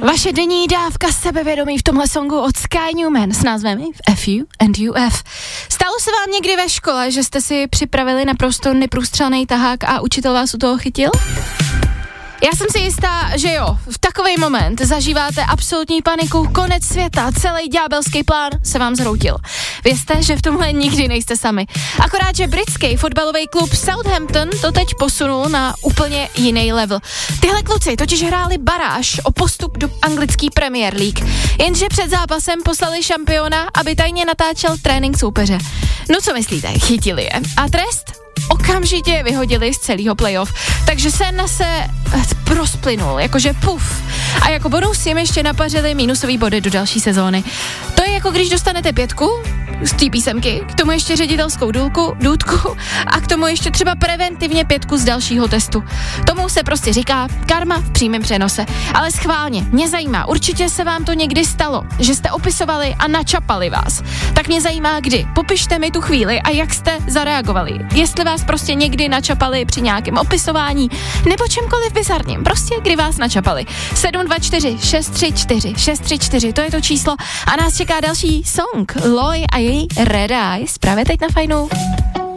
Vaše denní dávka sebevědomí v tomhle songu od Sky Newman s názvem FU and UF. Stalo se vám někdy ve škole, že jste si připravili naprosto neprůstřelný tahák a učitel vás u toho chytil? Já jsem si jistá, že jo, v takovej moment zažíváte absolutní paniku, konec světa, celý ďábelský plán se vám zhroutil. Vězte, že v tomhle nikdy nejste sami. Akorát, že britský fotbalový klub Southampton to teď posunul na úplně jiný level. Tyhle kluci totiž hráli baráž o postup do anglické Premier League, jenže před zápasem poslali šampiona, aby tajně natáčel trénink soupeře. No co myslíte, chytili je. A trest? Okamžitě je vyhodili z celého playoff, takže sen se rozplynul, jakože puf. A jako bonus jim ještě napařili minusový body do další sezóny. To je jako když dostanete 5 z té písemky, k tomu ještě ředitelskou důdku a k tomu ještě třeba preventivně 5 z dalšího testu. Tomu se prostě říká karma v přímém přenose. Ale schválně, mě zajímá, určitě se vám to někdy stalo, že jste opisovali a načapali vás. Tak mě zajímá kdy. Popište mi tu chvíli a jak jste zareagovali. Jestli vás prostě někdy načapali při nějakém opisování nebo čemkoliv bizarním. Prostě kdy vás načapali. 724 634 634, to je to číslo a nás čeká další song. Loy a její Red Eyes právě teď na Fajnu.